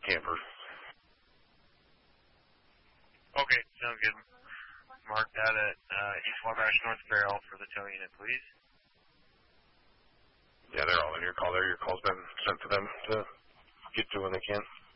camper. Okay, sounds good. Mark that at East Wabash North Barrel for the tow unit, please. Yeah, they're all in your call there. Your call's been sent to them to get to when they can.